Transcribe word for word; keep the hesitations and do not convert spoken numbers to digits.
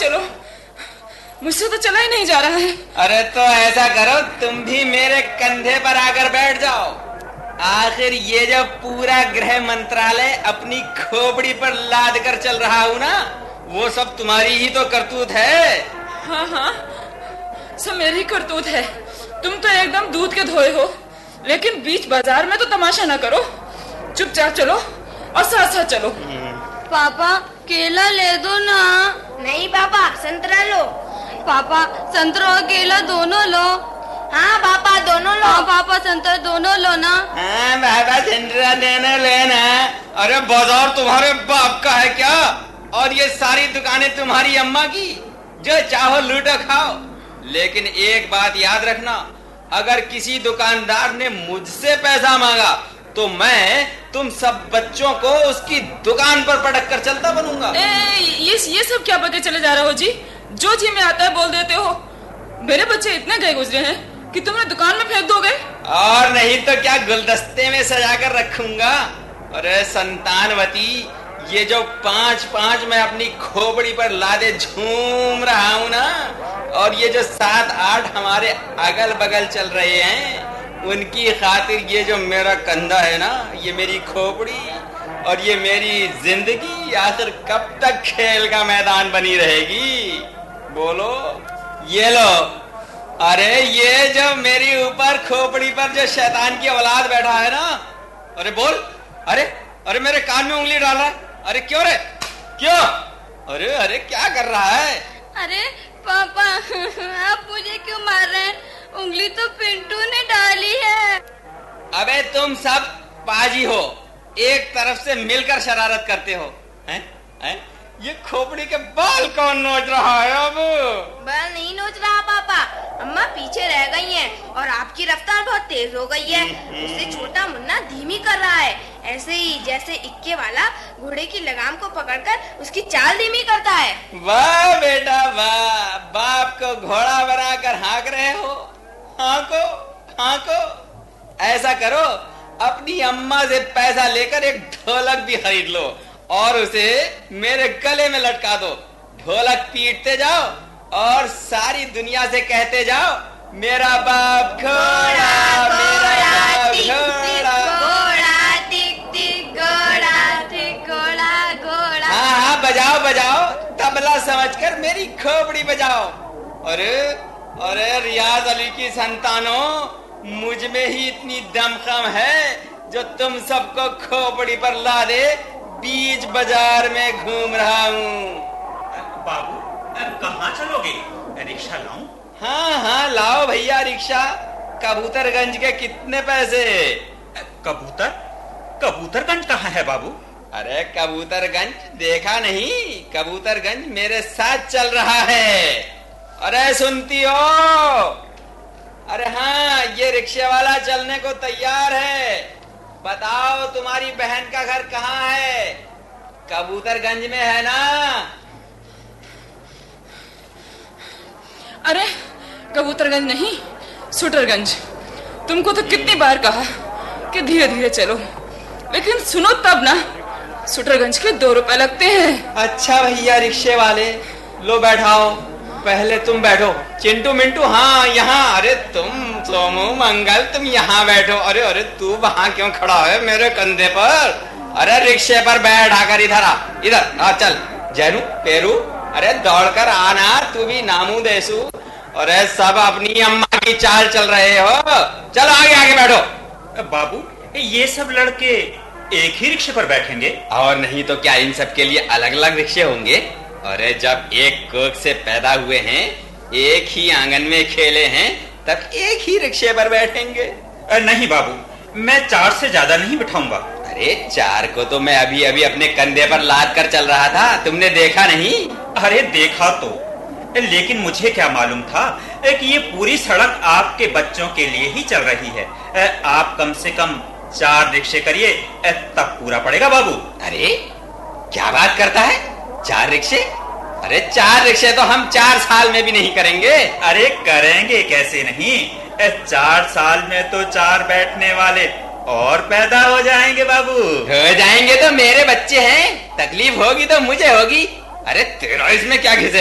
चलो, मुझसे तो चला ही नहीं जा रहा है। अरे तो ऐसा करो, तुम भी मेरे कंधे पर आकर बैठ जाओ। आखिर ये जो पूरा गृह मंत्रालय अपनी खोपड़ी पर लाद कर चल रहा हूँ ना, वो सब तुम्हारी ही तो करतूत है। हाँ हाँ, सब मेरी करतूत है। तुम तो एकदम दूध के धोए हो, लेकिन बीच बाजार में तो तमाशा ना करो। चुपचाप चलो और साथ साथ चलो। पापा केला ले दो ना। नहीं पापा, संतरा लो। पापा संतरा और केला दोनों लो। हाँ पापा, दोनों लो। हाँ पापा, संतरा दोनों लो ना। हाँ बाबा, संतरा देना लेना। अरे बाजार तुम्हारे बाप का है क्या? और ये सारी दुकानें तुम्हारी अम्मा की? जो चाहो लूटो खाओ। लेकिन एक बात याद रखना, अगर किसी दुकानदार ने मुझसे पैसा मांगा तो मैं तुम सब बच्चों को उसकी दुकान पर पटक कर चलता बनूंगा। ए, ये ये सब क्या बके चले जा रहे हो जी? जो जी में आता है बोल देते हो। मेरे बच्चे इतने गए गुजरे हैं कि तुमने दुकान में फेंक दोगे? और नहीं तो क्या, गुलदस्ते में सजा कर रखूंगा। अरे संतानवती, ये जो पांच पांच मैं अपनी खोपड़ी पर लादे झूम रहा हूँ ना, और ये जो सात आठ हमारे अगल बगल चल रहे हैं, उनकी खातिर ये जो मेरा कंधा है ना, ये मेरी खोपड़ी और ये मेरी जिंदगी आखिर कब तक खेल का मैदान बनी रहेगी? बोलो। ये लो। अरे ये जो मेरी ऊपर खोपड़ी पर जो शैतान की औलाद बैठा है ना, अरे बोल। अरे अरे मेरे कान में उंगली डाल रहा है। अरे क्यों रे, क्यों? अरे अरे क्या कर रहा है? अरे पापा, आप मुझे क्यों मार रहे हैं? उंगली तो पिंटू ने डाली है। अबे तुम सब पाजी हो, एक तरफ से मिलकर शरारत करते हो। हैं? हैं? ये खोपड़ी के बाल कौन नोच रहा है अब? बाल नहीं नोच रहा पापा, अम्मा पीछे रह गई हैं और आपकी रफ्तार बहुत तेज हो गई है। उससे छोटा मुन्ना धीमी कर रहा है, ऐसे ही जैसे इक्के वाला घोड़े की लगाम को पकड़कर उसकी चाल धीमी करता है। वाह बेटा वाह, बाप को घोड़ा बनाकर हाँक रहे हो। हाँको हाँको। ऐसा करो, अपनी अम्मा से पैसा लेकर एक ढोलक भी खरीद लो और उसे मेरे गले में लटका दो। ढोलक पीटते जाओ और सारी दुनिया से कहते जाओ, मेरा बाप घोड़ा, मेरा बाप घोड़ा, घोड़ा टिक टिक घोड़ा टिक घोड़ा घोड़ा। हाँ हाँ, बजाओ बजाओ, तबला समझकर मेरी खोपड़ी बजाओ। अरे अरे रियाज अली की संतानों, मुझ में ही इतनी दमखम है जो तुम सबको खोपड़ी पर ला दे बीच बाजार में घूम रहा हूँ। बाबू, कहाँ चलोगे? रिक्शा लाऊं? हाँ हाँ लाओ भैया रिक्शा। कबूतरगंज के कितने पैसे? कबूतर? कबूतरगंज कहाँ है बाबू? अरे कबूतरगंज देखा नहीं? कबूतरगंज मेरे साथ चल रहा है। अरे सुनती हो? अरे हाँ, ये रिक्शे वाला चलने को तैयार है। बताओ तुम्हारी बहन का घर कहाँ है? कबूतरगंज में है ना? अरे कबूतरगंज नहीं, शूटरगंज। तुमको तो कितनी बार कहा कि धीरे धीरे चलो, लेकिन सुनो तब ना। शूटरगंज के दो रुपए लगते हैं। अच्छा भैया रिक्शे वाले, लो बैठाओ। पहले तुम बैठो। चिंटू मिंटू, हाँ यहाँ। अरे तुम सोमू मंगल, तुम यहाँ बैठो। अरे अरे तू वहाँ क्यों खड़ा है मेरे कंधे पर? अरे रिक्शे पर बैठ आकर इधर आ, इधर आ। चल जैनू पेरू, अरे दौड़कर आना, तू भी नामू देसू। अरे सब अपनी अम्मा की चाल चल रहे हो। चलो आगे आगे बैठो। बाबू, ये सब लड़के एक ही रिक्शे पर बैठेंगे? और नहीं तो क्या, इन सब के लिए अलग अलग रिक्शे होंगे? अरे जब एक कोख से पैदा हुए हैं, एक ही आंगन में खेले हैं, तब एक ही रिक्शे पर बैठेंगे। नहीं बाबू, मैं चार से ज्यादा नहीं बिठाऊंगा। अरे चार को तो मैं अभी अभी अपने कंधे पर लाद कर चल रहा था, तुमने देखा नहीं? अरे देखा तो, लेकिन मुझे क्या मालूम था कि ये पूरी सड़क आपके बच्चों के लिए ही चल रही है। आप कम से कम चार रिक्शे करिए, तब पूरा पड़ेगा बाबू। अरे क्या बात करता है, चार रिक्शे? अरे चार रिक्शे तो हम चार साल में भी नहीं करेंगे। अरे करेंगे कैसे नहीं, चार साल में तो चार बैठने वाले और पैदा हो जाएंगे बाबू। हो जाएंगे तो मेरे बच्चे हैं, तकलीफ होगी तो मुझे होगी। अरे तेरा इसमें क्या घिसे